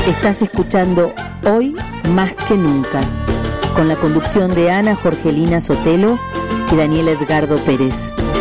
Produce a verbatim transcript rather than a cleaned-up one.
Estás escuchando Hoy Más que Nunca, con la conducción de Ana Jorgelina Sotelo y Daniel Edgardo Pérez.